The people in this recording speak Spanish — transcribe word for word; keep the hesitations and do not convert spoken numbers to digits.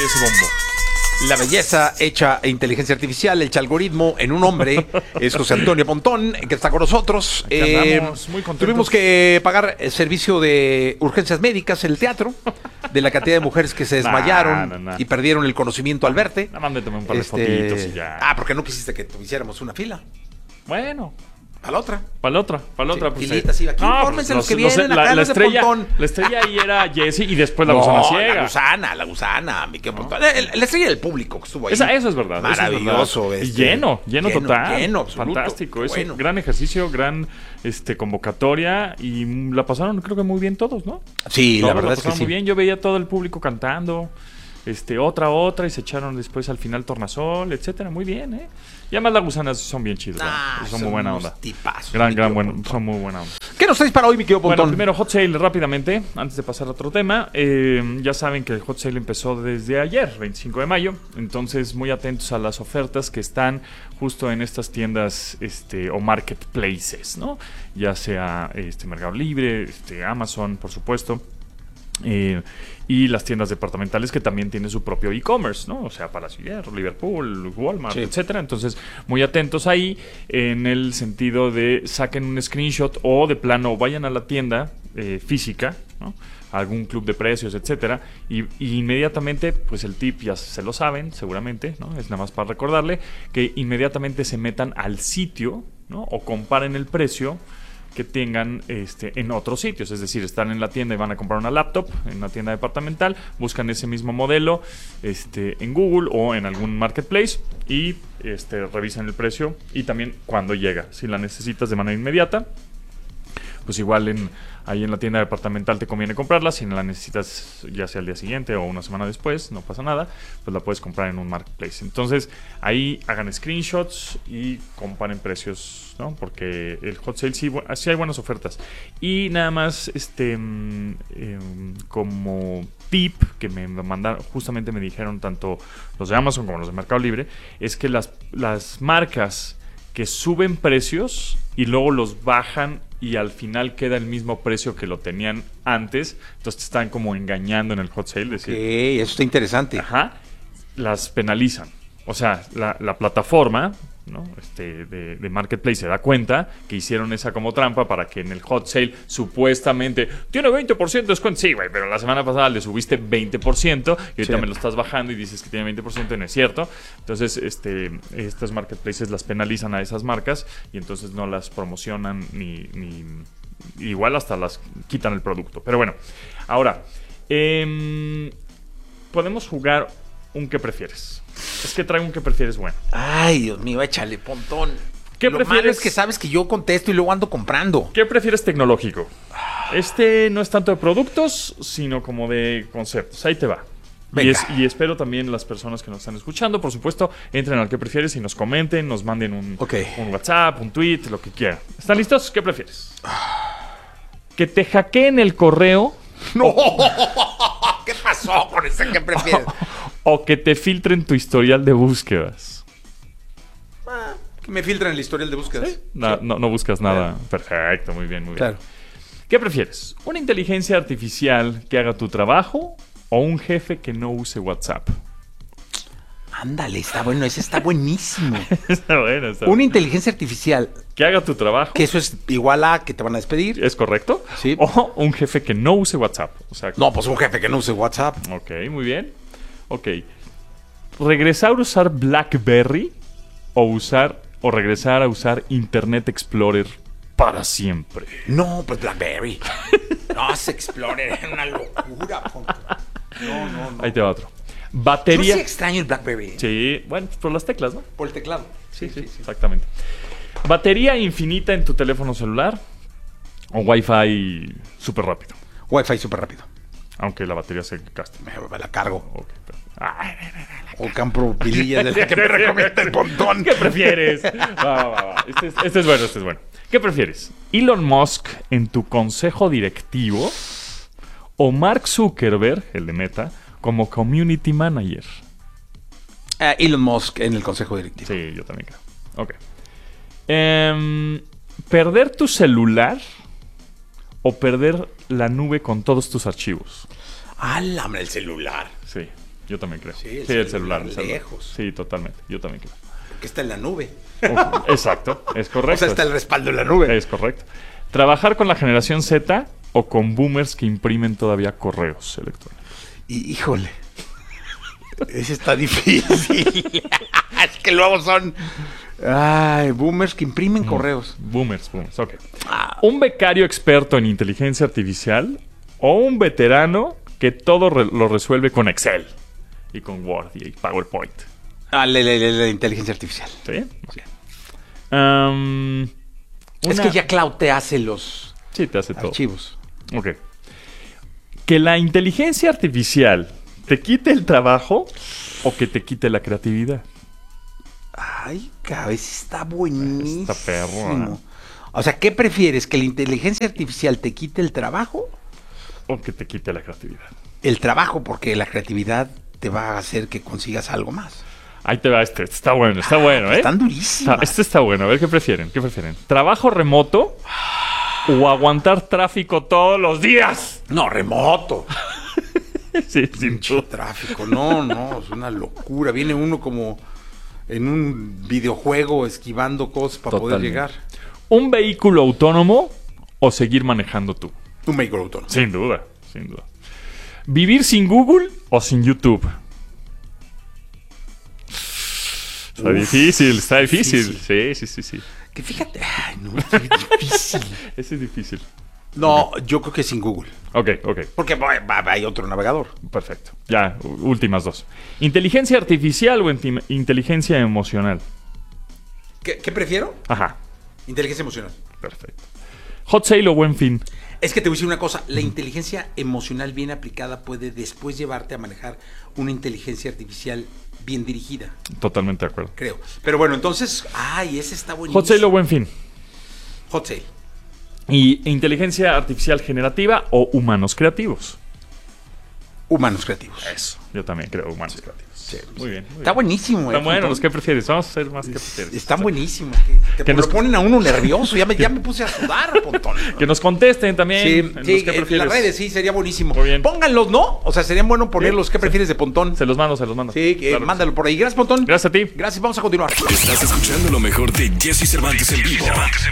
ese bombo. La belleza hecha inteligencia artificial, hecha algoritmo en un hombre, es José Antonio Pontón, que está con nosotros. Eh, muy contentos. Tuvimos que pagar el servicio de urgencias médicas en el teatro, de la cantidad de mujeres que se desmayaron nah, nah, nah. y perdieron el conocimiento al verte. Nada más me tomé un par de Este, fotitos y ya. Ah, porque no quisiste que hiciéramos una fila. Bueno. A la otra. Para la otra, para la Sí, otra. Pues, filitas, eh. iba aquí, infórmense los que no sé, vienen, la, acá la los de estrella, Pontón. la estrella ahí era Jessie y después la No, gusana la ciega. gusana, la gusana, mi querido Pontón. El- La estrella del público que estuvo ahí. Esa, eso es verdad. eso es Maravilloso. verdad. Y este, lleno, lleno, total. Lleno, absoluto. Fantástico. Eso, Bueno. gran ejercicio, gran este convocatoria. Y mm, la pasaron, creo que muy bien todos, ¿no? Sí, Todos la verdad es que pasaron sí. muy bien. Yo veía todo el público cantando. Este, otra, otra, y se echaron después al final tornasol, etcétera. Muy bien, ¿eh? Y además las gusanas son bien chidas. Ah, ¿verdad? son muy buena unos onda. tipazos, Gran, mi gran, querido buen, Pontón. son muy buena onda. ¿Qué nos traes para hoy, mi querido Pontón? Bueno, primero Hot Sale rápidamente, antes de pasar a otro tema. Eh, ya saben que el Hot Sale empezó desde ayer, veinticinco de mayo. Entonces, muy atentos a las ofertas que están justo en estas tiendas este, o marketplaces, ¿no? Ya sea este, Mercado Libre, este, Amazon, por supuesto. Eh, y las tiendas departamentales que también tienen su propio e-commerce, ¿no? O sea, Palacio de Hierro, Liverpool, Walmart, Sí. etcétera. Entonces, muy atentos ahí en el sentido de saquen un screenshot o de plano vayan a la tienda eh, física, ¿no? A algún club de precios, etcétera, y, y inmediatamente, pues el tip ya se lo saben, seguramente, ¿no? Es nada más para recordarle que inmediatamente se metan al sitio, ¿no? O comparen el precio que tengan este, en otros sitios. Es decir, están en la tienda y van a comprar una laptop en una tienda departamental, buscan ese mismo modelo este, en Google o en algún marketplace y este, revisan el precio y también cuándo llega. Si la necesitas de manera inmediata, pues igual en, ahí en la tienda departamental te conviene comprarla. Si no la necesitas ya sea el día siguiente o una semana después, no pasa nada, pues la puedes comprar en un marketplace. Entonces ahí hagan screenshots y comparen precios, ¿no? Porque el hot sale sí, sí hay buenas ofertas. Y nada más este eh, como tip que me mandaron, justamente me dijeron tanto los de Amazon como los de Mercado Libre, es que las, las marcas que suben precios y luego los bajan y al final queda el mismo precio que lo tenían antes, entonces te están como engañando en el hot sale. Decir, Ok, eso está interesante. ajá, las penalizan. O sea, la, la plataforma, ¿no? este, de, de Marketplace se da cuenta que hicieron esa como trampa para que en el hot sale supuestamente tiene veinte por ciento de descuento. Sí, güey, pero la semana pasada le subiste veinte por ciento y ahorita Sí. me lo estás bajando y dices que tiene veinte por ciento y no es cierto. Entonces, este, estos marketplaces las penalizan a esas marcas y entonces no las promocionan ni, ni igual hasta las quitan el producto. Pero bueno, ahora eh, podemos jugar un ¿qué prefieres? Es que traigo un ¿qué prefieres? Bueno. Ay, Dios mío, échale, Pontón. ¿Qué Lo prefieres? malo es que sabes que yo contesto y luego ando comprando. ¿Qué prefieres tecnológico? Este no es tanto de productos, sino como de conceptos. Ahí te va. Y, Venga. es- y espero también las personas que nos están escuchando, por supuesto, entren al ¿qué prefieres? Y nos comenten, nos manden un, Ok. un WhatsApp, un tweet, lo que quieran. ¿Están listos? ¿Qué prefieres? ¿Que te hackeen el correo ¡No! ¿Qué pasó con ese que prefieres? o que te filtren tu historial de búsquedas? Ah, que me filtran el historial de búsquedas. No, no, no buscas nada. Perfecto, muy bien, muy bien. Claro. ¿Qué prefieres? ¿Una inteligencia artificial que haga tu trabajo o un jefe que no use WhatsApp? Ándale, está bueno, ese está buenísimo. Está bueno, está Una bueno. inteligencia artificial, Que haga tu trabajo. que eso es igual a que te van a despedir. ¿Es correcto? Sí. O un jefe que no use WhatsApp. O sea, No, pues un jefe que no use WhatsApp. ok, muy bien. Ok. ¿Regresar a usar BlackBerry o usar o regresar a usar Internet Explorer para siempre? No, pues BlackBerry. No, se Explorer era una locura. Pontón. No, no, no. Ahí te va otro. Yo Batería. sí extraño el BlackBerry. Sí, bueno, pues por las teclas, ¿no? Por el teclado. Sí, sí, exactamente. Batería infinita en tu teléfono celular o Wi-Fi súper rápido, Wi-Fi súper rápido. aunque la batería se gaste. Me la cargo. Ok, pero- Ay, O compro pilillas del que me recomienda el Pontón. ¿qué prefieres? Va, va, va, va. Este, es, este es bueno, este es bueno. ¿Qué prefieres? ¿Elon Musk en tu consejo directivo o Mark Zuckerberg, el de Meta, como community manager? Ah, Elon Musk en el consejo directivo. Sí, yo también creo. Ok. Em, ¿Perder tu celular o perder la nube con todos tus archivos? ¡Álame el celular! Sí. Yo también creo. Sí, el Sí, el celular celular. el celular. lejos. Sí, totalmente. Yo también creo. Que está en la nube. Uf, exacto, es correcto. O sea, está el respaldo en la nube. Es correcto. Trabajar con la generación Z o con boomers que imprimen todavía correos electrónicos. Y, híjole. Ese está difícil. Es que luego son... Ay, boomers que imprimen mm. correos. Boomers, boomers, ok. Ah. ¿Un becario experto en inteligencia artificial o un veterano que todo re- lo resuelve con Excel y con Word y PowerPoint? Ah, la, la, la, la inteligencia artificial. ¿Sí? Sí. Um, es una... que ya Cloud te hace los sí, te hace archivos. Todo. Ok. Que la inteligencia artificial te quite el trabajo o que te quite la creatividad. Ay, cabeza, está buenísimo. Está perro. ¿Eh? O sea, ¿qué prefieres? ¿Que la inteligencia artificial te quite el trabajo? O que te quite la creatividad. El trabajo, porque la creatividad te va a hacer que consigas algo más. Ahí te va este. Está bueno, está ah, bueno, ¿eh? Están durísimas. Este está bueno. A ver, ¿qué prefieren? ¿Qué prefieren? ¿Trabajo remoto o aguantar tráfico todos los días? No, remoto. Sí, sin duda. Tráfico. No, no, es una locura. Viene uno como en un videojuego esquivando cosas para Totalmente. poder llegar. ¿Un vehículo autónomo o seguir manejando tú? Un vehículo autónomo. Sin duda, sin duda. ¿Vivir sin Google o sin YouTube? Está Uf, difícil, está difícil. difícil. Sí, sí, sí, sí. Que fíjate, ay, no, es difícil. Ese es difícil. No, okay. yo creo que sin Google. Ok, ok. Porque hay otro navegador. Perfecto. Ya, últimas dos. ¿Inteligencia artificial o enti- inteligencia emocional? ¿Qué, ¿Qué prefiero? Ajá. Inteligencia emocional. Perfecto. ¿Hot sale o buen fin? Es que te voy a decir una cosa. La inteligencia emocional bien aplicada puede después llevarte a manejar una inteligencia artificial bien dirigida. Totalmente de acuerdo. Creo. Pero bueno, entonces... Ay, ese está buenísimo. ¿Hot sale o buen fin? Hot sale. ¿Y inteligencia artificial generativa o humanos creativos? Humanos creativos. Eso, yo también creo humanos sí, creativos. Sí, muy bien. Muy está bien. buenísimo. Está eh, bueno, los que prefieres. Vamos a hacer más que prefieres. Están o sea, buenísimos. Que, que nos... lo ponen a uno nervioso. Ya me, ya me puse a sudar, Pontón. Que nos contesten también. Sí, en, sí, los que en las redes sí, sería buenísimo. Muy bien. Pónganlos, ¿no? O sea, sería bueno poner los que prefieres de Pontón. Se los mando, se los mando. Sí, eh, claro, mándalo sí. por ahí. Gracias, Pontón. Gracias a ti. Gracias, vamos a continuar. Estás escuchando lo mejor de Jesse Cervantes en vivo.